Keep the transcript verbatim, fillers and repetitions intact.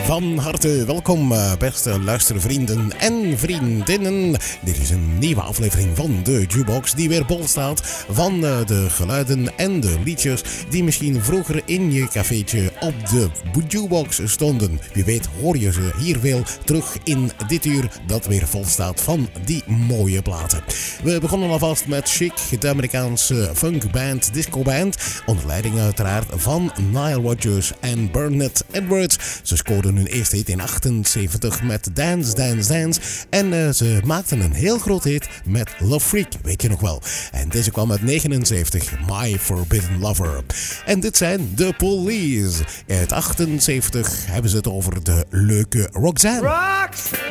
Van harte welkom, beste luistervrienden en vriendinnen. Dit is een nieuwe aflevering van de Jukebox die weer bol staat van de geluiden en de liedjes die misschien vroeger in je cafeetje op de Jukebox stonden. Wie weet hoor je ze hier wel terug in dit uur dat weer vol staat van die mooie platen. We begonnen alvast met Chic, de Amerikaanse funkband, discoband, onder leiding uiteraard van Nile Rodgers en Bernard Edwards. Ze scoorden hun eerste hit in achtenzeventig met Dance, Dance, Dance. En uh, ze maakten een heel groot hit met Love Freak, weet je nog wel. En deze kwam uit negenenzeventig, My Forbidden Lover. En dit zijn The Police. Uit achtenzeventig hebben ze het over de leuke Roxanne. Rocks!